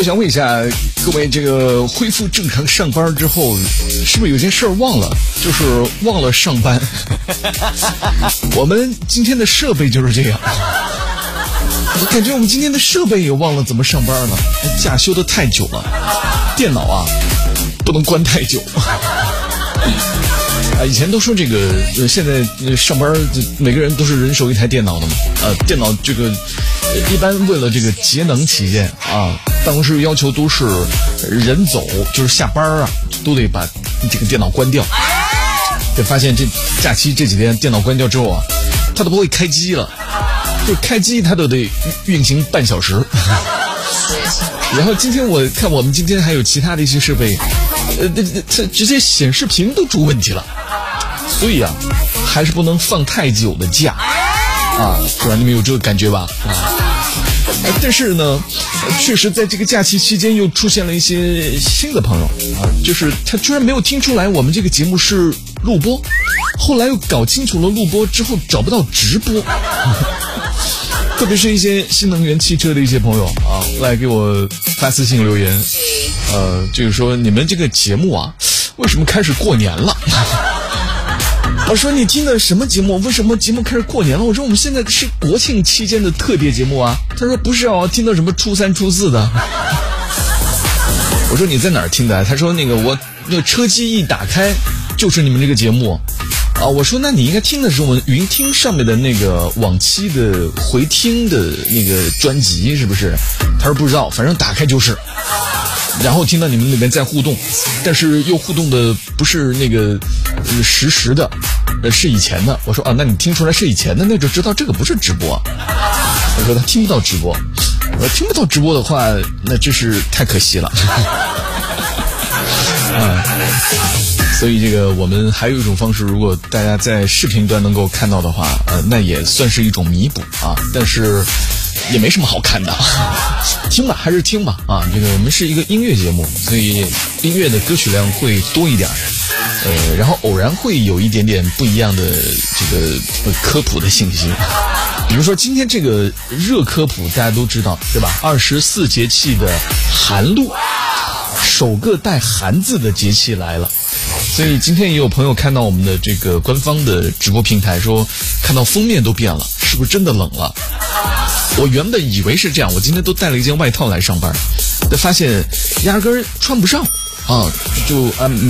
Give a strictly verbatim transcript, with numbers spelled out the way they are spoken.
我想问一下各位，这个恢复正常上班之后，是不是有件事儿忘了？就是忘了上班。我们今天的设备就是这样，我感觉我们今天的设备也忘了怎么上班了。假休的太久了，电脑啊不能关太久。啊，以前都说这个，呃，现在、呃、上班每个人都是人手一台电脑的嘛，呃，电脑这个、呃、一般为了这个节能起见啊，办公室要求都是人走，就是下班啊，都得把这个电脑关掉。就发现这假期这几天电脑关掉之后啊，它都不会开机了，就开机它都得运行半小时。然后今天我看我们今天还有其他的一些设备，呃，它直接显示屏都出问题了。所以啊，还是不能放太久的假啊，是吧？你们有这个感觉吧？啊，但是呢，确实在这个假期期间又出现了一些新的朋友啊，就是他居然没有听出来我们这个节目是录播，后来又搞清楚了录播之后找不到直播。特别是一些新能源汽车的一些朋友啊，来给我发私信留言，呃，就是说你们这个节目啊，为什么开始过年了？我说你听的什么节目？为什么节目开始过年了？我说我们现在是国庆期间的特别节目啊。他说不是哦，听到什么初三初四的。我说你在哪儿听的？他说那个我那个车机一打开就是你们这个节目啊。我说那你应该听的是我们云听上面的那个往期的回听的那个专辑是不是？他说不知道，反正打开就是。然后听到你们那边在互动，但是又互动的不是那个呃实时的，呃是以前的。我说啊，那你听出来是以前的，那就知道这个不是直播。我说他听不到直播，我说听不到直播的话，那真是太可惜了。啊，所以这个我们还有一种方式，如果大家在视频端能够看到的话，呃，那也算是一种弥补啊。但是也没什么好看的，听吧，还是听吧啊！这个我们是一个音乐节目，所以音乐的歌曲量会多一点，呃，然后偶然会有一点点不一样的这个、呃、科普的信息，比如说今天这个热科普大家都知道对吧？二十四节气的寒露，首个带寒字的节气来了。所以今天也有朋友看到我们的这个官方的直播平台说，看到封面都变了，是不是真的冷了？我原本以为是这样，我今天都带了一件外套来上班，但发现压根儿穿不上啊，就啊。